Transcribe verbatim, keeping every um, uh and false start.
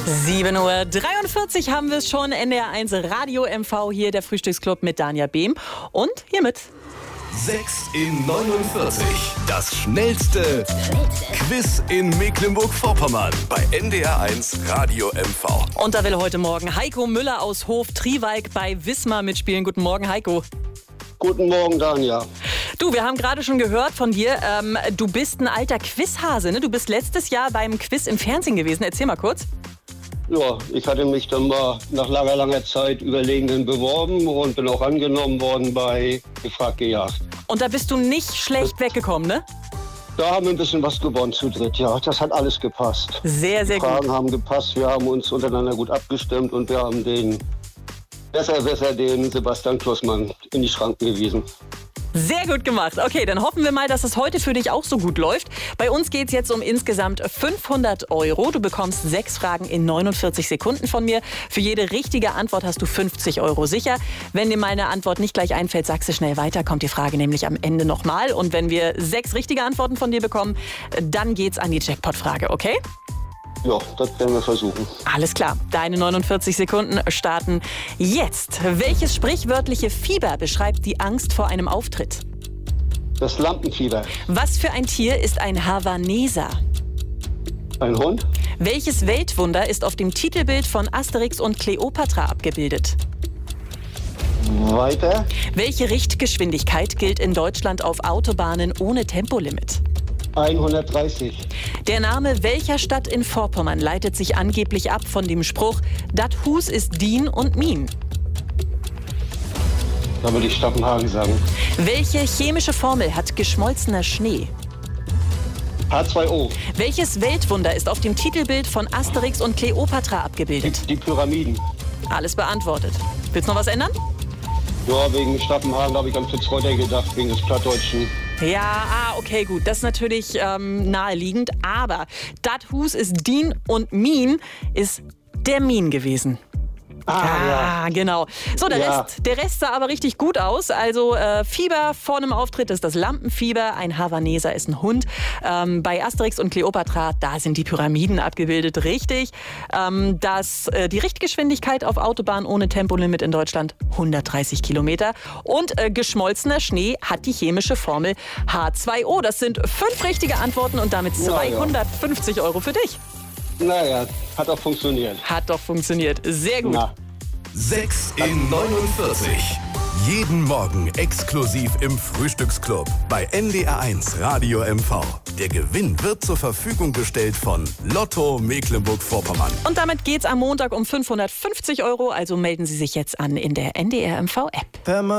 sieben Uhr dreiundvierzig haben wir es schon. N D R eins Radio M V, hier der Frühstücksclub mit Danja Behm. Und hiermit sechs in neunundvierzig. Das schnellste Quiz in Mecklenburg-Vorpommern bei N D R eins Radio M V. Und da will heute Morgen Heiko Müller aus Hof Triwalk bei Wismar mitspielen. Guten Morgen, Heiko. Guten Morgen, Danja. Du, wir haben gerade schon gehört von dir, ähm, du bist ein alter Quizhase, ne? Du bist letztes Jahr beim Quiz im Fernsehen gewesen. Erzähl mal kurz. Ja, ich hatte mich dann mal nach langer, langer Zeit Überlegenen beworben und bin auch angenommen worden bei Gefragt gejagt. Und da bist du nicht schlecht weggekommen, ne? Da haben wir ein bisschen was gewonnen zu dritt, ja. Das hat alles gepasst. Sehr, sehr Die Fragen gut. haben gepasst, wir haben uns untereinander gut abgestimmt und wir haben den besser, besser den Sebastian Klossmann in die Schranken gewiesen. Sehr gut gemacht. Okay, dann hoffen wir mal, dass es heute für dich auch so gut läuft. Bei uns geht es jetzt um insgesamt fünfhundert Euro. Du bekommst sechs Fragen in neunundvierzig Sekunden von mir. Für jede richtige Antwort hast du fünfzig Euro sicher. Wenn dir mal eine Antwort nicht gleich einfällt, sagst du schnell weiter, kommt die Frage nämlich am Ende nochmal. Und wenn wir sechs richtige Antworten von dir bekommen, dann geht's an die Jackpot-Frage, okay? Ja, das werden wir versuchen. Alles klar, deine neunundvierzig Sekunden starten jetzt. Welches sprichwörtliche Fieber beschreibt die Angst vor einem Auftritt? Das Lampenfieber. Was für ein Tier ist ein Havaneser? Ein Hund? Welches Weltwunder ist auf dem Titelbild von Asterix und Kleopatra abgebildet? Weiter. Welche Richtgeschwindigkeit gilt in Deutschland auf Autobahnen ohne Tempolimit? hundertdreißig. Der Name welcher Stadt in Vorpommern leitet sich angeblich ab von dem Spruch Dat Hus ist dien und mien? Da würde ich Stappenhagen sagen. Welche chemische Formel hat geschmolzener Schnee? H zwei O. Welches Weltwunder ist auf dem Titelbild von Asterix und Kleopatra abgebildet? Die Pyramiden. Alles beantwortet. Willst du noch was ändern? Ja, wegen Stappenhagen habe ich an Fitzreuter gedacht, wegen des Plattdeutschen. Ja, ah, okay, gut. Das ist natürlich ähm, naheliegend. Aber Dat Hus ist dien und mien ist der Mien gewesen. Ah, Ah, genau. So, der, Ja. Rest, der Rest sah aber richtig gut aus. Also äh, Fieber vor einem Auftritt ist das Lampenfieber, ein Havaneser ist ein Hund. Ähm, bei Asterix und Kleopatra, da sind die Pyramiden abgebildet, richtig. Ähm, das, äh, die Richtgeschwindigkeit auf Autobahn ohne Tempolimit in Deutschland hundertdreißig Kilometer. Und äh, geschmolzener Schnee hat die chemische Formel H zwei O. Das sind fünf richtige Antworten und damit Ja, ja. zweihundertfünfzig Euro für dich. Naja, hat auch funktioniert. Hat doch funktioniert. Sehr gut. Na. sechs in neunundvierzig. Jeden Morgen exklusiv im Frühstücksclub bei N D R eins Radio M V. Der Gewinn wird zur Verfügung gestellt von Lotto Mecklenburg-Vorpommern. Und damit geht's am Montag um fünfhundertfünfzig Euro. Also melden Sie sich jetzt an in der N D R M V App.